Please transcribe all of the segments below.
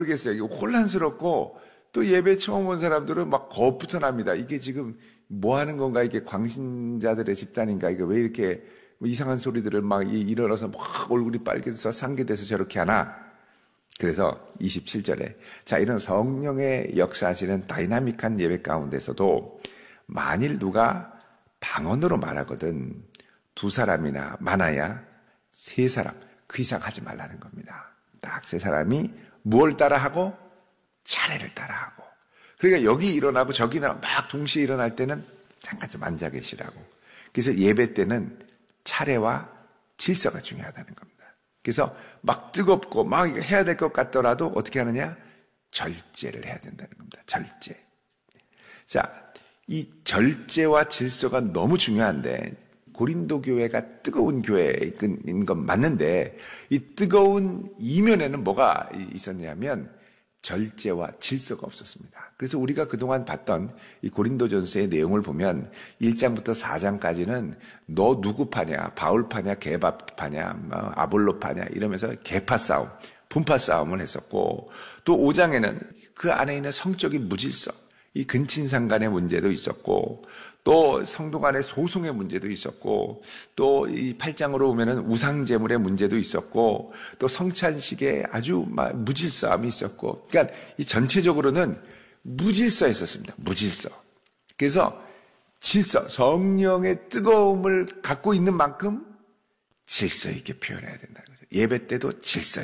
모르겠어요. 이게 혼란스럽고 또 예배 처음 온 사람들은 막 겁부터 납니다. 이게 지금 뭐 하는 건가? 이게 광신자들의 집단인가? 이게 왜 이렇게 이상한 소리들을 막 일어나서 막 얼굴이 빨개져서 상기돼서 저렇게 하나? 그래서 27절에 자, 이런 성령의 역사하시는 다이나믹한 예배 가운데서도 만일 누가 방언으로 말하거든 2사람이나 많아야 3사람 그 이상 하지 말라는 겁니다. 딱 3사람이 무엇을 따라하고 차례를 따라하고. 그러니까 여기 일어나고 저기 막 동시에 일어날 때는 잠깐 좀 앉아 계시라고. 그래서 예배 때는 차례와 질서가 중요하다는 겁니다. 그래서 막 뜨겁고 막 해야 될 것 같더라도 어떻게 하느냐? 절제를 해야 된다는 겁니다. 절제. 자, 이 절제와 질서가 너무 중요한데 고린도 교회가 뜨거운 교회인 건 맞는데 이 뜨거운 이면에는 뭐가 있었냐면 절제와 질서가 없었습니다. 그래서 우리가 그동안 봤던 이 고린도전서의 내용을 보면 1장부터 4장까지는 너 누구 파냐, 바울 파냐, 게바 파냐, 아볼로 파냐 이러면서 계파 싸움, 분파 싸움을 했었고 또 5장에는 그 안에 있는 성적인 무질서, 이 근친상간의 문제도 있었고 또 성도 간의 소송의 문제도 있었고 또 이 8장으로 오면은 우상제물의 문제도 있었고 또 성찬식에 아주 무질서함이 있었고 그러니까 이 전체적으로는 무질서에 있었습니다. 무질서. 그래서 질서, 성령의 뜨거움을 갖고 있는 만큼 질서 있게 표현해야 된다는 거죠. 예배 때도 질서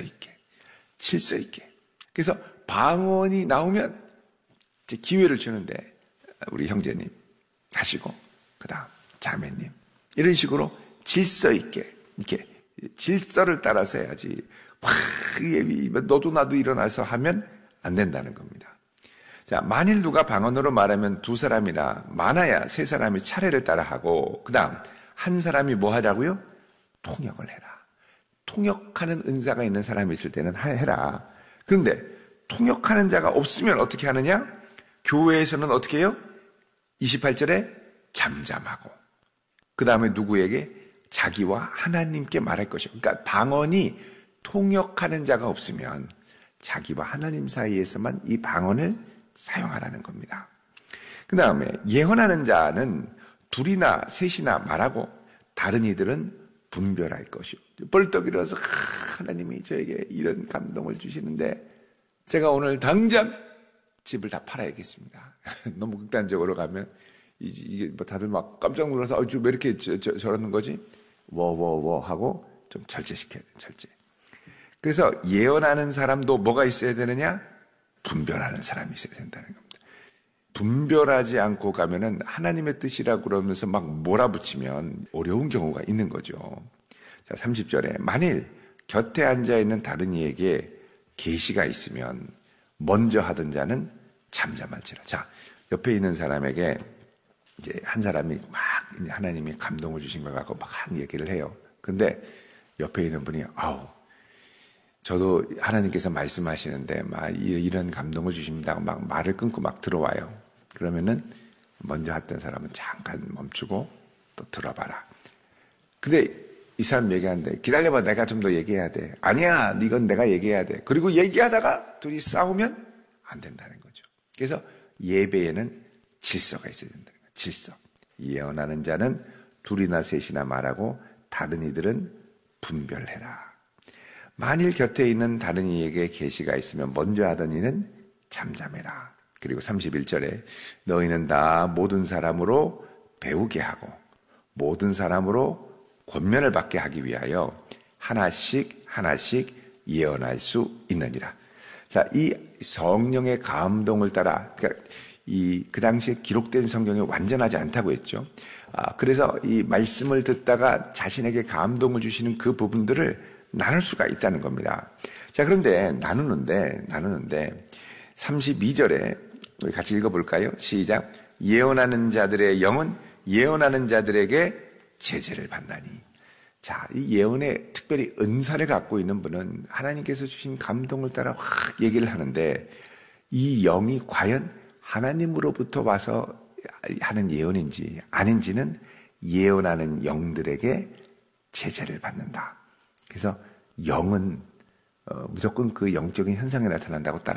있게. 그래서 방언이 나오면 기회를 주는데 우리 형제님 하시고 그다음 자매님 이런 식으로 질서 있게 이렇게 질서를 따라서 해야지 막 너도 나도 일어나서 하면 안 된다는 겁니다. 자, 만일 누가 방언으로 말하면 2사람이나 많아야 3사람이 차례를 따라하고 그다음 한 사람이 뭐 하자고요? 통역을 해라. 통역하는 은사가 있는 사람이 있을 때는 해라. 그런데 통역하는 자가 없으면 어떻게 하느냐? 교회에서는 어떻게 해요? 28절에 잠잠하고 그 다음에 누구에게? 자기와 하나님께 말할 것이요. 그러니까 방언이 통역하는 자가 없으면 자기와 하나님 사이에서만 이 방언을 사용하라는 겁니다. 그 다음에 예언하는 자는 2이나 3이나 말하고 다른 이들은 분별할 것이요. 벌떡 일어나서 하나님이 저에게 이런 감동을 주시는데 제가 오늘 당장 집을 다 팔아야겠습니다. 너무 극단적으로 가면 이게 다들 막 깜짝 놀라서 왜 이렇게 저러는 거지? 워워워 하고 좀 절제시켜야 돼. 절제. 그래서 예언하는 사람도 뭐가 있어야 되느냐? 분별하는 사람이 있어야 된다는 겁니다. 분별하지 않고 가면은 하나님의 뜻이라고 그러면서 막 몰아붙이면 어려운 경우가 있는 거죠. 자, 30절에 만일 곁에 앉아 있는 다른 이에게 계시가 있으면 먼저 하던 자는 잠잠할지라. 자, 옆에 있는 사람에게 이제 한 사람이 막 하나님이 감동을 주신 걸 갖고 막 얘기를 해요. 근데 옆에 있는 분이 저도 하나님께서 말씀하시는데 막 이런 감동을 주십니다. 막 말을 끊고 막 들어와요. 그러면은 먼저 했던 사람은 잠깐 멈추고 또 들어봐라. 근데 이 사람 얘기하는데 기다려봐, 내가 좀 더 얘기해야 돼. 아니야, 이건 내가 얘기해야 돼. 그리고 얘기하다가 둘이 싸우면 안 된다는 거죠. 그래서 예배에는 질서가 있어야 된다는 거예요. 질서. 예언하는 자는 2이나 3이나 말하고 다른 이들은 분별해라. 만일 곁에 있는 다른 이에게 계시가 있으면 먼저 하던 이는 잠잠해라. 그리고 31절에 너희는 다 모든 사람으로 배우게 하고 모든 사람으로 권면을 받게 하기 위하여 하나씩 예언할 수 있느니라. 자, 이 성령의 감동을 따라, 그러니까 그 당시에 기록된 성경이 완전하지 않다고 했죠. 그래서 이 말씀을 듣다가 자신에게 감동을 주시는 그 부분들을 나눌 수가 있다는 겁니다. 자, 그런데 나누는데 32절에 우리 같이 읽어볼까요? 시작. 예언하는 자들의 영은 예언하는 자들에게 제재를 받나니. 자, 이 예언에 특별히 은사를 갖고 있는 분은 하나님께서 주신 감동을 따라 확 얘기를 하는데 이 영이 과연 하나님으로부터 와서 하는 예언인지 아닌지는 예언하는 영들에게 제재를 받는다. 그래서 영은 무조건 그 영적인 현상이 나타난다고 따라